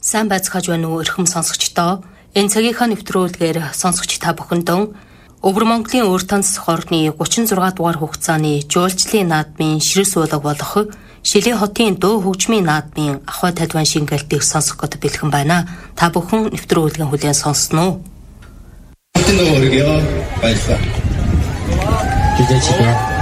Сайн байцгааж байна уу эрхэм сонсогчдоо. Энэ цагийнхаа нэвтрүүлгээр сонсогч та бүхэндээ Өвөр Монголын Өр танц хорны 36 дугаар хугацааны жуулчлалын наадмын ширээ суулга болох Шилийн хотын дуу хөгжмийн наадмын ахуй тадван шингэлтийг сонсох гээд бэлхэн байна. Та бүхэн нэвтрүүлгийн хүлээн сонсноо. Баярлалаа.